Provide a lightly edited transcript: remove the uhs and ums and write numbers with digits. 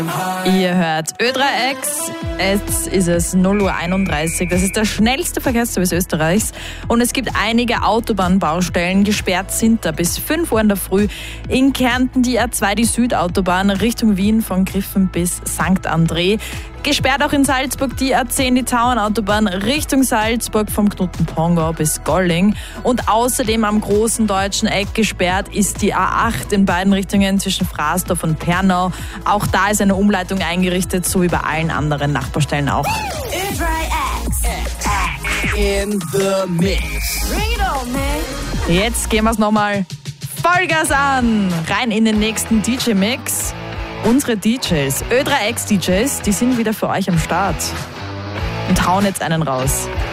Ihr hört Ö3X, jetzt ist es 0:31 Uhr. Das ist der schnellste Verkehrsservice Österreichs und es gibt einige Autobahnbaustellen. Gesperrt sind da bis 5 Uhr in der Früh. In Kärnten die A2, die Südautobahn Richtung Wien von Griffen bis St. André. Gesperrt auch in Salzburg die A10, die Tauernautobahn Richtung Salzburg vom Knutten-Pongau bis Golling. Und außerdem am großen deutschen Eck gesperrt ist die A8 in beiden Richtungen zwischen Frasdorf und Pernau. Auch da ist eine Umleitung eingerichtet, so wie bei allen anderen Nachbarstellen auch. In the mix. Bring it on, man. Jetzt gehen wir es nochmal Vollgas an. Rein in den nächsten DJ-Mix. Unsere DJs, Ö3X DJs, die sind wieder für euch am Start und hauen jetzt einen raus.